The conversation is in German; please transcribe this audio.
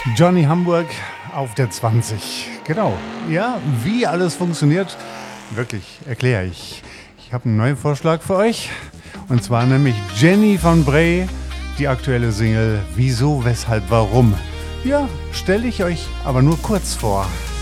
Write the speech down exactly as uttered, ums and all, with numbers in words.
Johnny Hamburg auf der zwanzig. Genau. Ja, wie alles funktioniert, wirklich erkläre ich. Ich habe einen neuen Vorschlag für euch. Und zwar nämlich Jenny von Bray, die aktuelle Single Wieso, Weshalb, Warum. Ja, stelle ich euch aber nur kurz vor.